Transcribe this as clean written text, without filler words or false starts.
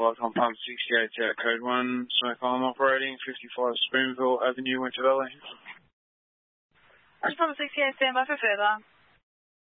Flight on pump 68 out, code 1, smoke alarm operating, 55 Springville Avenue, Winter Valley. Pump 68, stand by for further.